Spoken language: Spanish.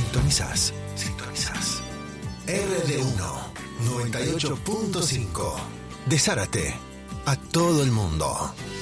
Sintonizás. RD1 98.5. De Zárate a todo el mundo.